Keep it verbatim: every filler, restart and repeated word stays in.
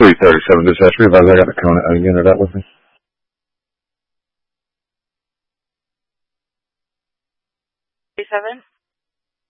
three thirty-seven dispatch. Realize I got the Kona uh, unit up with me. Seven.